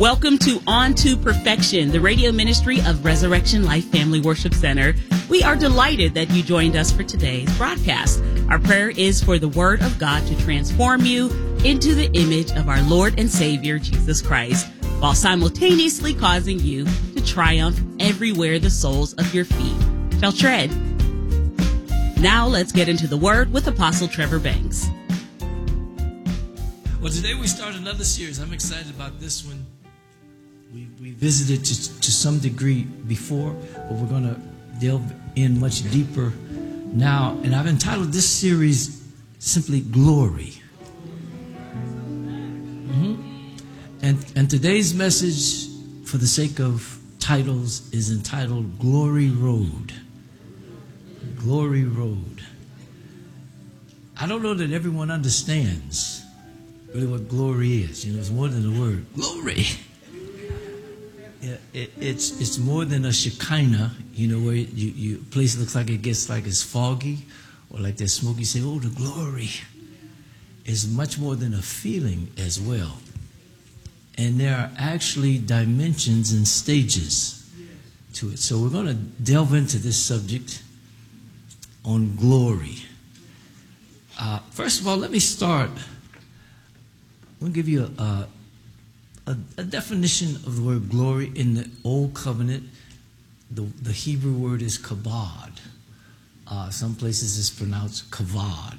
Welcome to On to Perfection, the radio ministry of Resurrection Life Family Worship Center. We are delighted that you joined us for today's broadcast. Our prayer is for the Word of God to transform you into the image of our Lord and Savior, Jesus Christ, while simultaneously causing you to triumph everywhere the soles of your feet shall tread. Now let's get into the Word with Apostle Trevor Banks. Well, today we start another series. I'm excited about this one. We visited to some degree before, but we're going to delve in much deeper now. And I've entitled this series simply Glory. And today's message, for the sake of titles, is entitled Glory Road. Glory Road. I don't know that everyone understands really what glory is. You know, it's more than a word. Glory. Yeah, it's more than a Shekinah, you know, where you place looks like it gets like it's foggy or like that smoke. You say, oh, the glory is much more than a feeling as well. And there are actually dimensions and stages to it. So we're going to delve into this subject on glory. First of all, let me start. I'm going to give you a definition of the word glory. In the Old Covenant, the Hebrew word is kabod. Some places it's pronounced kavod,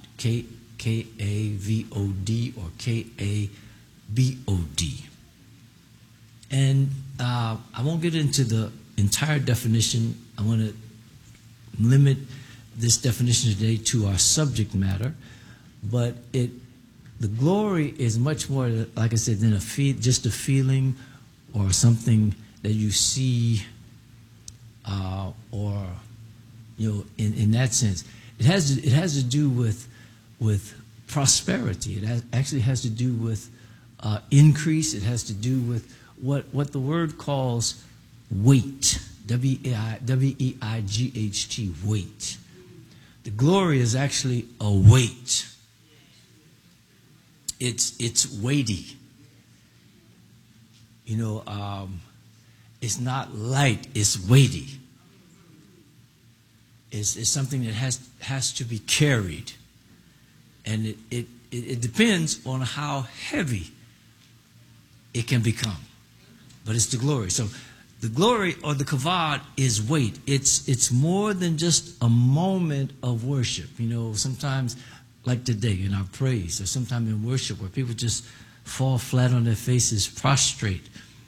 K-A-V-O-D or K-A-B-O-D. And I won't get into the entire definition. I want to limit this definition today to our subject matter. But the glory is much more, like I said, than just a feeling or something that you see, or you know, in that sense, it has to do with prosperity. It actually has to do with increase. It has to do with what the word calls weight, W-E-I-G-H-T, weight. The glory is actually a weight. It's weighty. You know, it's not light, it's weighty. It's something that has to be carried. And it depends on how heavy it can become. But it's the glory. So the glory or the kavod is weight. It's more than just a moment of worship. You know, sometimes like today in our praise, or sometime in worship where people just fall flat on their faces, prostrate.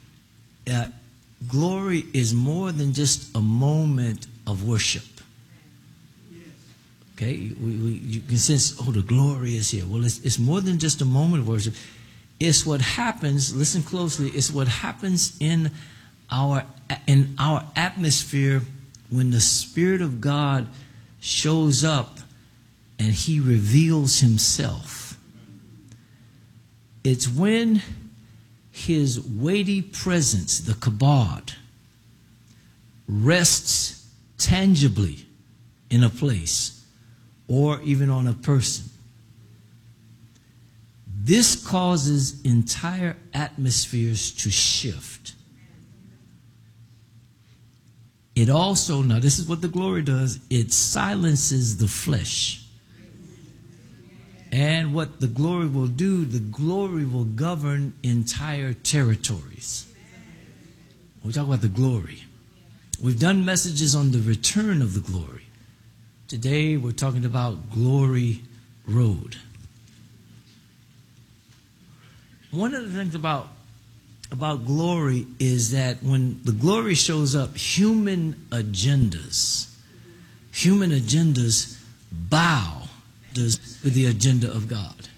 Glory is more than just a moment of worship. Okay, you can sense, oh, the glory is here. Well, it's more than just a moment of worship. It's what happens, listen closely, it's what happens in our atmosphere when the Spirit of God shows up and He reveals Himself. It's when His weighty presence, the kabod, rests tangibly in a place or even on a person. This causes entire atmospheres to shift. It also, now this is what the glory does, it silences the flesh. And what the glory will do, the glory will govern entire territories. We talk about the glory. We've done messages on the return of the glory. Today we're talking about Glory Road. One of the things about glory is that when the glory shows up, human agendas bow to the agenda of God.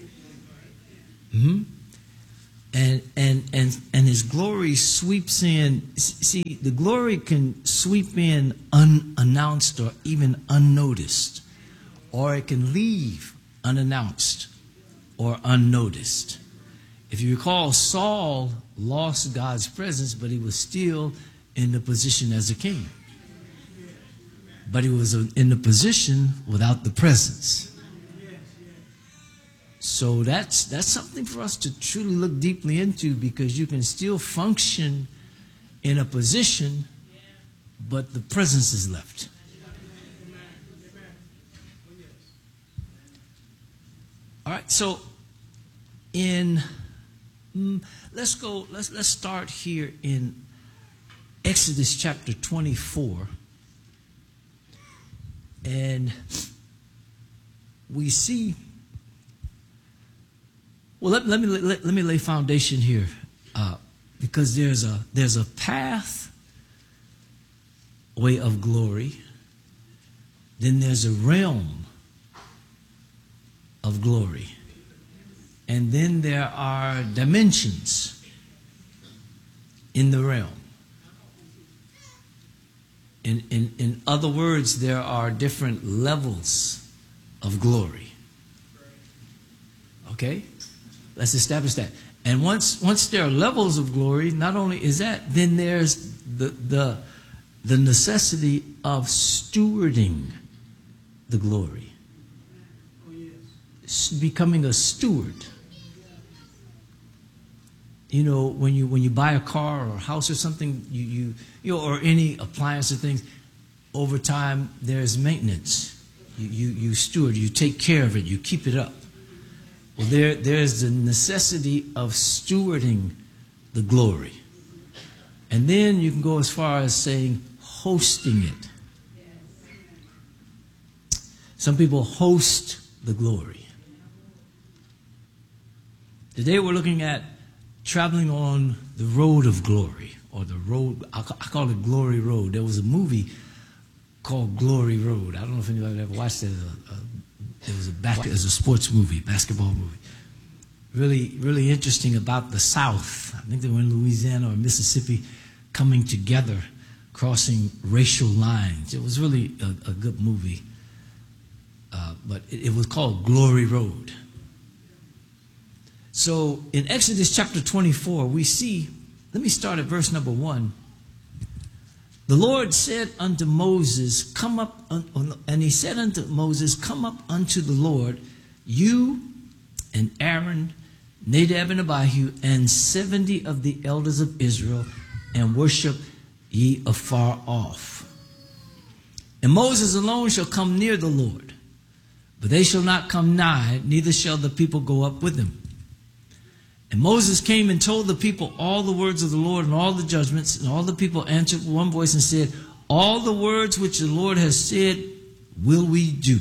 And His glory sweeps in. See, the glory can sweep in unannounced or even unnoticed, or it can leave unannounced or unnoticed. If you recall, Saul lost God's presence, but he was still in the position as a king. But he was in the position without the presence. So that's something for us to truly look deeply into, because you can still function in a position, but the presence is left. All right, so let's start here in Exodus chapter 24. And we see, well, let me lay foundation here, because there's a path way of glory, then there's a realm of glory, and then there are dimensions in the realm. In other words, there are different levels of glory. Okay? Let's establish that. And once there are levels of glory, not only is that, then there's the necessity of stewarding the glory. Becoming a steward. You know, when you buy a car or a house or something, you or any appliance or things, over time there's maintenance. You steward, you take care of it, you keep it up. Well, there's the necessity of stewarding the glory. And then you can go as far as saying hosting it. Some people host the glory. Today we're looking at traveling on the road of glory, or the road, I call it Glory Road. There was a movie called Glory Road. I don't know if anybody ever watched it. It was a sports movie, basketball movie. Really, really interesting about the South. I think they were in Louisiana or Mississippi, coming together, crossing racial lines. It was really a good movie. But it was called Glory Road. So in Exodus chapter 24, we see, let me start at verse number 1. The Lord said unto Moses, come up, and he said unto Moses, come up unto the Lord, you and Aaron, Nadab and Abihu, and 70 of the elders of Israel, and worship ye afar off. And Moses alone shall come near the Lord, but they shall not come nigh, neither shall the people go up with him. And Moses came and told the people all the words of the Lord and all the judgments. And all the people answered with one voice and said, all the words which the Lord has said will we do.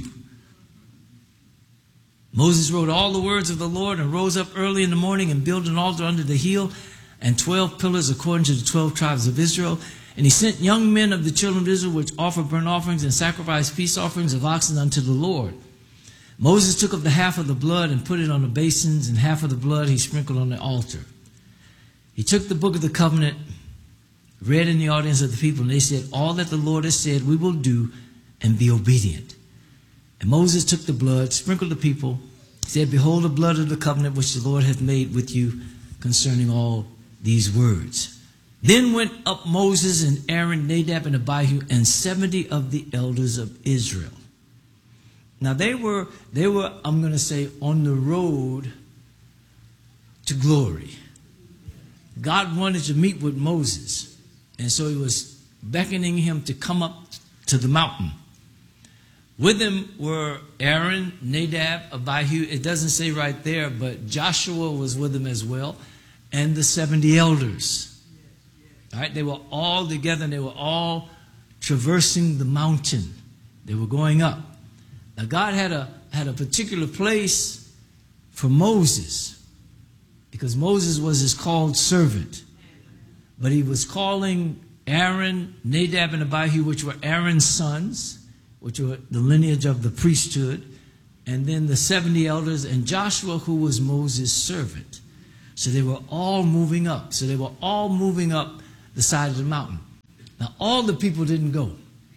Moses wrote all the words of the Lord and rose up early in the morning and built an altar under the hill and 12 pillars according to the 12 tribes of Israel. And he sent young men of the children of Israel which offered burnt offerings and sacrificed peace offerings of oxen unto the Lord. Moses took of the half of the blood and put it on the basins, and half of the blood he sprinkled on the altar. He took the book of the covenant, read in the audience of the people, and they said, all that the Lord has said we will do, and be obedient. And Moses took the blood, sprinkled the people, said, behold the blood of the covenant which the Lord hath made with you concerning all these words. Then went up Moses and Aaron, Nadab and Abihu, and 70 of the elders of Israel. Now they were, I'm going to say, on the road to glory. God wanted to meet with Moses, and so he was beckoning him to come up to the mountain. With him were Aaron, Nadab, Abihu. It doesn't say right there, but Joshua was with him as well, and the 70 elders. All right, they were all together, and they were all traversing the mountain. They were going up. Now God had a particular place for Moses, because Moses was his called servant. But he was calling Aaron, Nadab, and Abihu, which were Aaron's sons, which were the lineage of the priesthood, and then the 70 elders, and Joshua, who was Moses' servant. So they were all moving up. So they were all moving up the side of the mountain. Now all the people didn't go.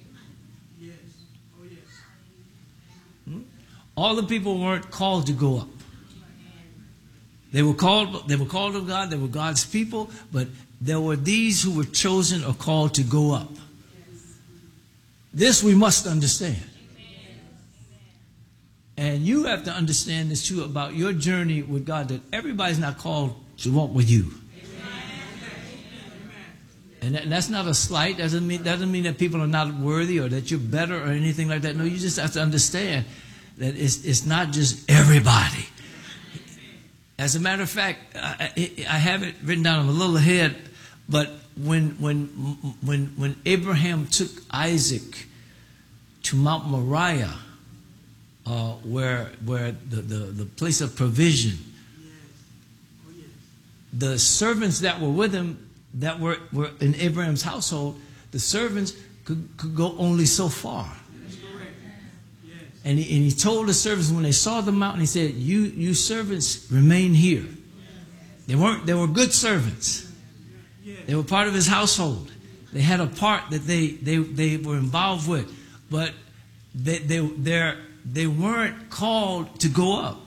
All the people weren't called to go up. They were called of God, they were God's people, but there were these who were chosen or called to go up. This we must understand. And you have to understand this too about your journey with God, that everybody's not called to walk with you. And that's not a slight. Doesn't mean that people are not worthy or that you're better or anything like that. No, you just have to understand that it's not just everybody. As a matter of fact, I have it written down. I'm a little ahead, but when Abraham took Isaac to Mount Moriah, where the place of provision, the servants that were with him, that were in Abraham's household, the servants could go only so far. And he told the servants when they saw the mountain, he said, "You servants remain here." They were good servants. They were part of his household. They had a part that they were involved with, but they weren't called to go up.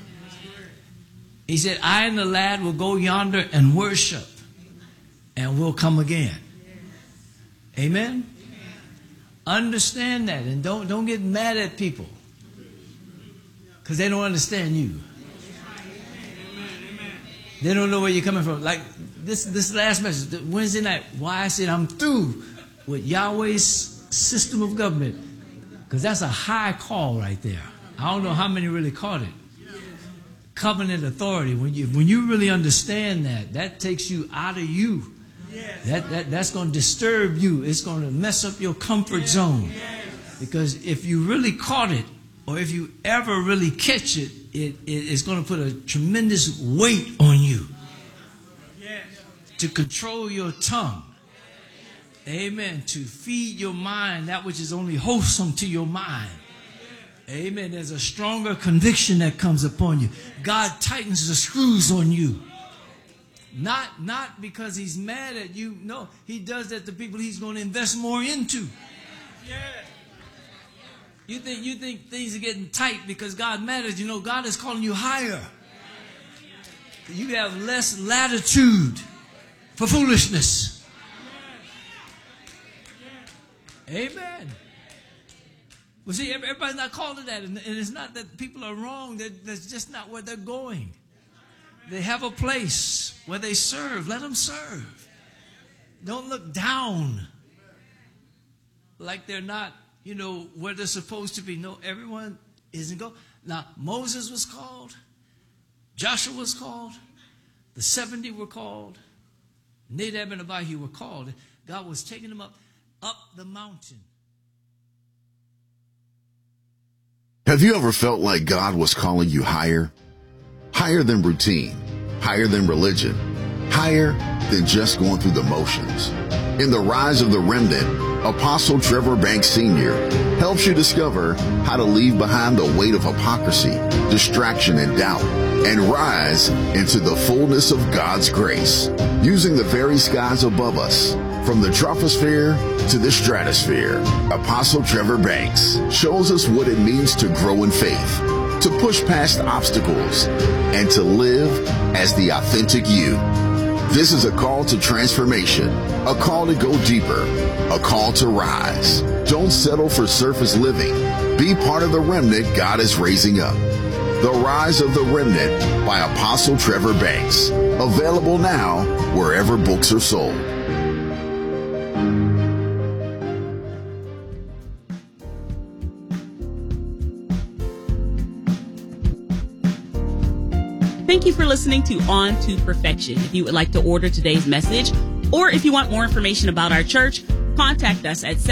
He said, "I and the lad will go yonder and worship, and we'll come again." Amen? Understand that, and don't get mad at people because they don't understand you. They don't know where you're coming from. Like this last message, Wednesday night, why I said I'm through with Yahweh's system of government, because that's a high call right there. I don't know how many really caught it. Covenant authority. When you really understand that takes you out of you. That's going to disturb you. It's going to mess up your comfort zone. Because if you really caught it, or if you ever really catch it, it's going to put a tremendous weight on you to control your tongue. Amen. To feed your mind that which is only wholesome to your mind. Amen. There's a stronger conviction that comes upon you. God tightens the screws on you. Not because he's mad at you. No, he does that to people he's going to invest more into. You think things are getting tight because God matters. You know, God is calling you higher. You have less latitude for foolishness. Amen. Well, see, everybody's not called to that. And it's not that people are wrong. That's just not where they're going. They have a place where they serve. Let them serve. Don't look down like they're not, where they're supposed to be. No, everyone isn't go. Now, Moses was called. Joshua was called. The 70 were called. Nadab and Abihu were called. God was taking them up the mountain. Have you ever felt like God was calling you higher? Higher than routine, higher than religion, higher than just going through the motions. In The Rise of the Remnant, Apostle Trevor Banks Sr. helps you discover how to leave behind the weight of hypocrisy, distraction, and doubt, and rise into the fullness of God's grace, using the very skies above us. From the troposphere to the stratosphere, Apostle Trevor Banks shows us what it means to grow in faith, to push past obstacles, and to live as the authentic you. This is a call to transformation, a call to go deeper, a call to rise. Don't settle for surface living. Be part of the remnant God is raising up. The Rise of the Remnant by Apostle Trevor Banks. Available now wherever books are sold. Thank you for listening to On to Perfection. If you would like to order today's message, or if you want more information about our church, contact us at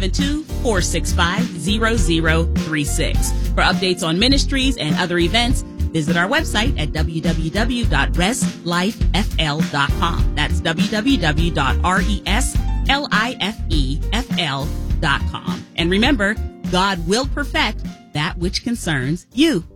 772-465-0036. For updates on ministries and other events, visit our website at www.reslifefl.com. That's www.reslifefl.com. And remember, God will perfect that which concerns you.